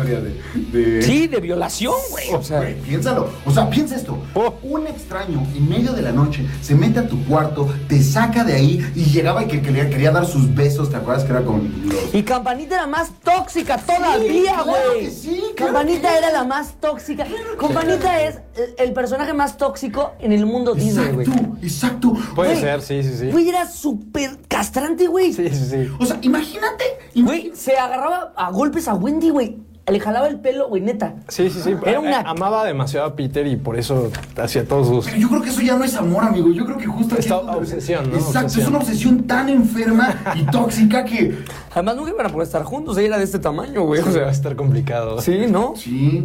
historia de... Sí, de violación, güey. O sea, güey, piénsalo. O sea, piensa esto. Un extraño en medio de la noche se mete a tu cuarto, te saca de ahí y llegaba y que quería dar sus besos. ¿Te acuerdas que era con los... Y Campanita era más tóxica todavía, güey. Sí, Campanita era la más tóxica. Campanita es el personaje más tóxico en el mundo Disney, güey. Exacto. Puede ser, sí. Güey, era súper castrante, güey. Sí. O sea, imagínate. Güey, se agarraba a golpes a Wendy, güey. Le jalaba el pelo, güey, neta. Sí. Era una... Amaba demasiado a Peter y por eso hacía todos sus... Pero yo creo que eso ya no es amor, amigo. Yo creo que justo... Esta obsesión, ¿no? Exacto, obsesión. es una obsesión tan enferma y tóxica que... Además, nunca iban a poder estar juntos. Ella era de este tamaño, güey. O sea, va a estar complicado. Sí, ¿no? Sí.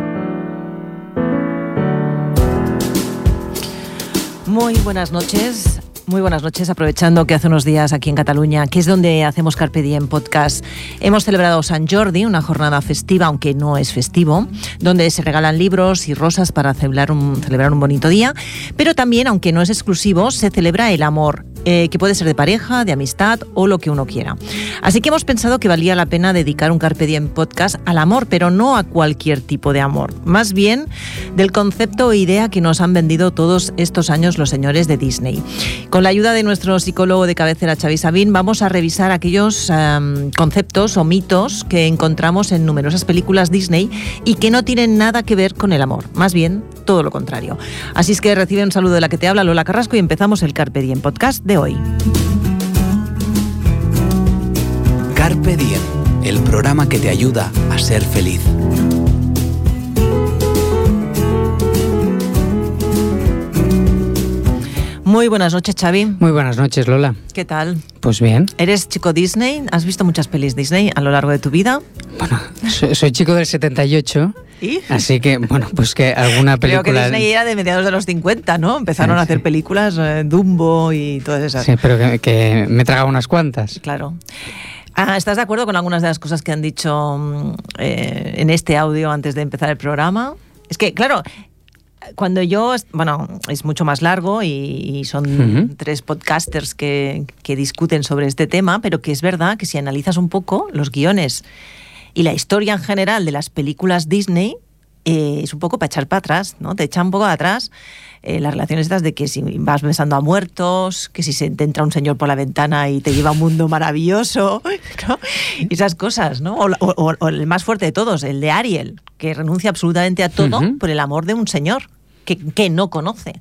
Muy buenas noches. Muy buenas noches, aprovechando que hace unos días aquí en Cataluña, que es donde hacemos Carpe Diem Podcast, hemos celebrado Sant Jordi, una jornada festiva, aunque no es festivo, donde se regalan libros y rosas para celebrar un bonito día, pero también, aunque no es exclusivo, se celebra el amor, que puede ser de pareja, de amistad o lo que uno quiera. Así que hemos pensado que valía la pena dedicar un Carpe Diem Podcast al amor, pero no a cualquier tipo de amor, más bien del concepto o idea que nos han vendido todos estos años los señores de Disney. Con la ayuda de nuestro psicólogo de cabecera, Xavi Sabín, vamos a revisar aquellos conceptos o mitos que encontramos en numerosas películas Disney y que no tienen nada que ver con el amor, más bien todo lo contrario. Así es que recibe un saludo de la que te habla, Lola Carrasco, y empezamos el Carpe Diem Podcast de hoy. Carpe Diem, el programa que te ayuda a ser feliz. Muy buenas noches, Xavi. Muy buenas noches, Lola. ¿Qué tal? Pues bien. ¿Eres chico Disney? ¿Has visto muchas pelis Disney a lo largo de tu vida? Bueno, soy chico del 78. ¿Y? Así que, bueno, pues que alguna película... Creo que Disney era de mediados de los 50, ¿no? Empezaron a hacer películas, Dumbo y todas esas. Sí, pero que me tragaba unas cuantas. Claro. ¿Estás de acuerdo con algunas de las cosas que han dicho en este audio antes de empezar el programa? Es que, claro... Cuando es mucho más largo y son 3 podcasters que discuten sobre este tema, pero que es verdad que si analizas un poco los guiones y la historia en general de las películas Disney, es un poco para echar para atrás, ¿no? Te echan un poco de atrás las relaciones estas de que si vas besando a muertos, que si se te entra un señor por la ventana y te lleva a un mundo maravilloso, ¿no? Y esas cosas, ¿no? O el más fuerte de todos, el de Ariel, que renuncia absolutamente a todo por el amor de un señor que no conoce.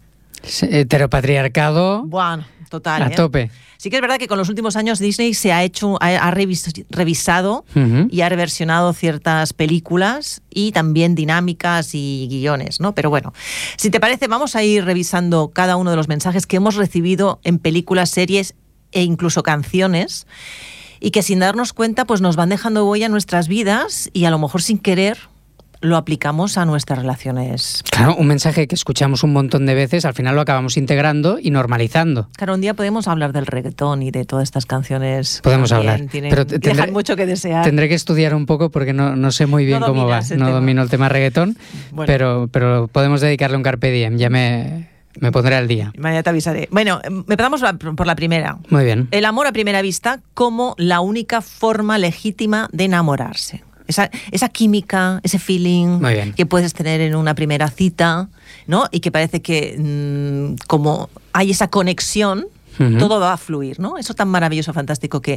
Heteropatriarcado. Bueno, total. A tope. Sí que es verdad que con los últimos años Disney ha revisado y ha reversionado ciertas películas y también dinámicas y guiones, ¿no? Pero bueno, si te parece, vamos a ir revisando cada uno de los mensajes que hemos recibido en películas, series e incluso canciones, y que sin darnos cuenta pues nos van dejando huella en nuestras vidas y a lo mejor sin querer lo aplicamos a nuestras relaciones. Claro, un mensaje que escuchamos un montón de veces, al final lo acabamos integrando y normalizando. Claro, un día podemos hablar del reggaetón y de todas estas canciones. Podemos hablar. Pero dejan mucho que desear. Tendré que estudiar un poco porque no sé muy bien cómo va. No domino el tema reggaetón, bueno. pero podemos dedicarle un Carpe Diem. Ya me pondré al día. Mañana te avisaré. Bueno, empezamos por la primera. Muy bien. El amor a primera vista como la única forma legítima de enamorarse. Esa química, ese feeling que puedes tener en una primera cita, ¿no? Y que parece que como hay esa conexión, todo va a fluir, ¿no? Eso tan maravilloso, fantástico, que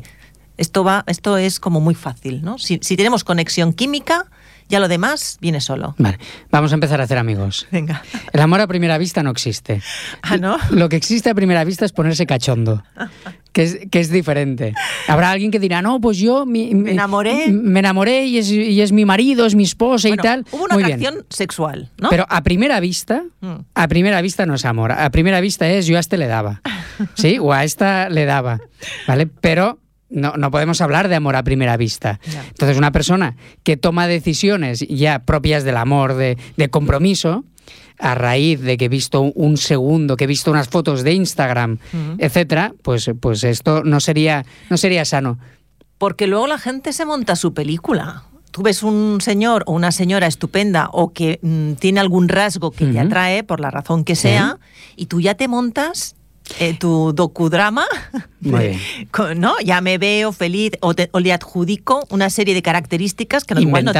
esto es como muy fácil, ¿no? Si tenemos conexión química, ya lo demás viene solo. Vale, vamos a empezar a hacer amigos. Venga. El amor a primera vista no existe. ¿Ah, no? Lo que existe a primera vista es ponerse cachondo, que es diferente. Habrá alguien que dirá, no, pues yo me enamoré. Me enamoré y es mi marido, es mi esposa y tal. Hubo una atracción sexual, ¿no? Pero a primera vista no es amor. A primera vista es yo a este le daba, ¿sí? O a esta le daba, ¿vale? Pero... No podemos hablar de amor a primera vista. Yeah. Entonces, una persona que toma decisiones ya propias del amor, de compromiso, a raíz de que he visto un segundo, que he visto unas fotos de Instagram, etcétera, pues esto no sería sano. Porque luego la gente se monta su película. Tú ves un señor o una señora estupenda o que tiene algún rasgo que te atrae, por la razón que sea, y tú ya te montas... tu docudrama, ¿no? Ya me veo feliz o le adjudico una serie de características que igual no